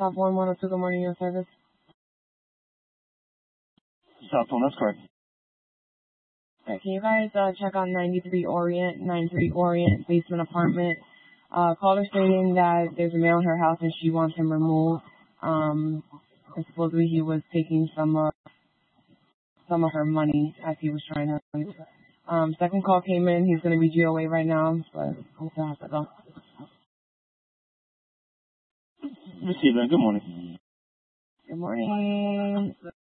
South 102, good morning, your service. South one, that's correct. Alright, can you guys check on 93 Orient, basement apartment? Caller stating that there's a male in her house and she wants him removed. And supposedly he was taking some of her money as he was trying to leave. Second call came in. He's going to be GOA right now, but we'll have to go. Receiver, good morning. Good morning.